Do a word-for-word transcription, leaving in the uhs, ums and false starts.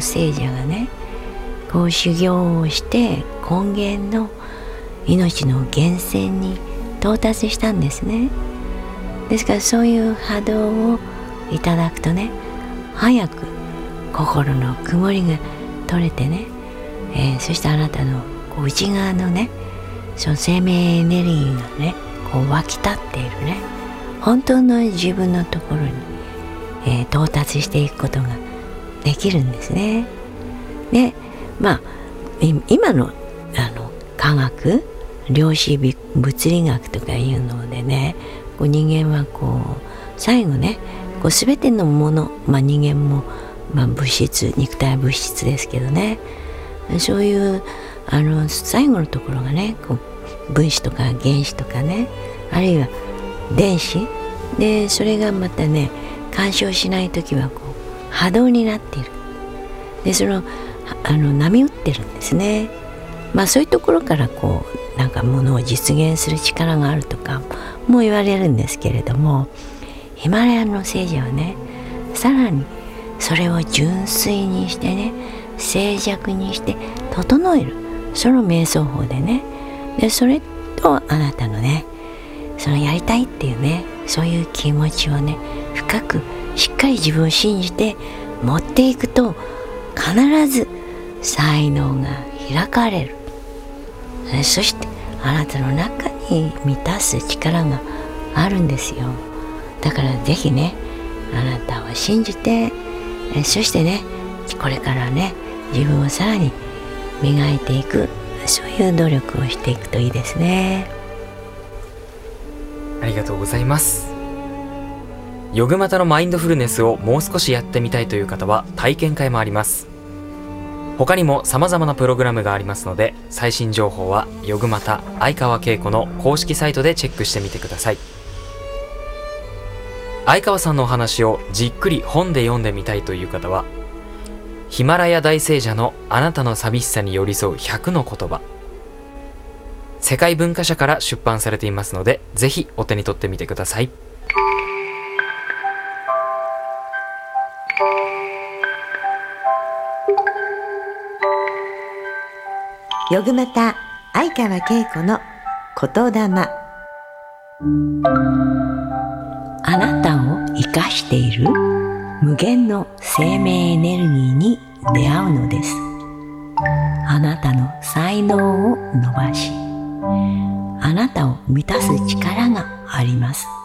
聖者がねこう修行をして根源の命の源泉に到達したんですね。ですからそういう波動をいただくとね、早く心の曇りが取れてね、えー、そしてあなたのこう内側のねその生命エネルギーがねこう湧き立っているね本当の自分のところに、えー、到達していくことができるんですね。でまあ今のあの科学量子物理学とかいうのでね、こう人間はこう最後ねこう全てのもの、まあ、人間も、まあ、物質肉体は物質ですけどね、そういうあの最後のところがねこう分子とか原子とかね、あるいは電子で、それがまたね干渉しないときはこう波動になっている。でそのあの波打ってるんですね。まあそういうところからこうなんかものを実現する力があるとかも言われるんですけれども、ヒマラヤの聖者はねさらにそれを純粋にしてね静寂にして整える、その瞑想法でね、でそれとあなたのねそのやりたいっていうねそういう気持ちをね深くしっかり自分を信じて持っていくと必ず才能が開かれる。そしてあなたの中に満たす力があるんですよ。だからぜひねあなたを信じて、そしてねこれからね自分をさらに磨いていく、そういう努力をしていくといいですね。 ありがとうございます。ヨグマタのマインドフルネスをもう少しやってみたいという方は体験会もあります。他にも様々なプログラムがありますので、最新情報はヨグマタ相川恵子の公式サイトでチェックしてみてください。相川さんのお話をじっくり本で読んでみたいという方は、ヒマラヤ大聖者のあなたの寂しさに寄り添うひゃくの言葉、世界文化社から出版されていますので、ぜひお手に取ってみてください。 ヨグマタ相川恵子の言霊。 あなたを生かしている無限の生命エネルギーに出会うのです。あなたの才能を伸ばし、あなたを満たす力があります。